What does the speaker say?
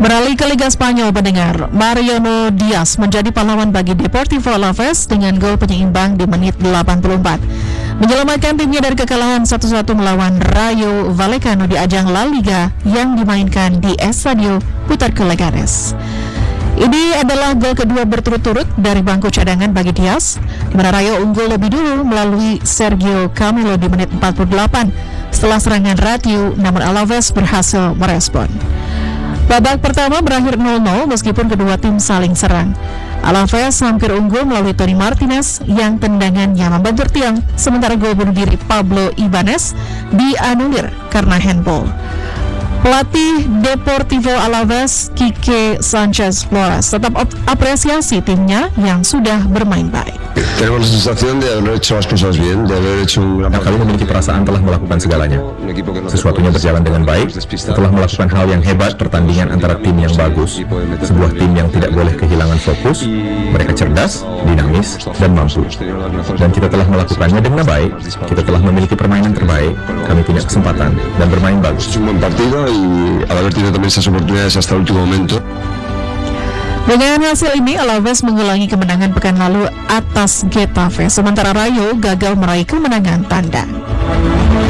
Beralih ke Liga Spanyol, pendengar, Mariano Diaz menjadi pahlawan bagi Deportivo Alaves dengan gol penyeimbang di menit 84. Menyelamatkan timnya dari kekalahan 1-1 melawan Rayo Vallecano di ajang La Liga yang dimainkan di Estadio Puerto Leganes. Ini adalah gol kedua berturut-turut dari bangku cadangan bagi Diaz, di mana Rayo unggul lebih dulu melalui Sergio Camilo di menit 48 setelah serangan Ratiu, namun Alaves berhasil merespon. Babak pertama berakhir 0-0 meskipun kedua tim saling serang. Alaves hampir unggul melalui Tony Martinez yang tendangannya membentur tiang, sementara gol bunuh diri Pablo Ibanez dianulir karena handball. Pelatih Deportivo Alaves, Quique Sánchez Flores, tetap apresiasi timnya yang sudah bermain baik. Tenemos la sensación de haber hecho las cosas bien, de haber hecho un gran... Kami memiliki perasaan telah melakukan segalanya. Sesuatunya berjalan dengan baik. Setelah melakukan hal yang hebat, pertandingan antara tim yang bagus, sebuah tim yang tidak boleh kehilangan fokus. Mereka cerdas, dinamis, dan mampu. Dan kita telah melakukannya dengan baik. Kita telah memiliki permainan terbaik. Kami punya kesempatan dan bermain bagus. Es un buen partido y al haber tenido también esas oportunidades hasta el último momento. Dengan hasil ini, Alaves mengulangi kemenangan pekan lalu atas Getafe, sementara Rayo gagal meraih kemenangan tandang.